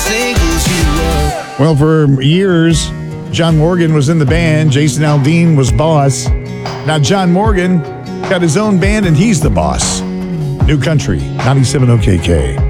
singles you love. Well, for years, John Morgan was in the band. Jason Aldean was boss. Now John Morgan got his own band and he's the boss. New Country, 97 OKK.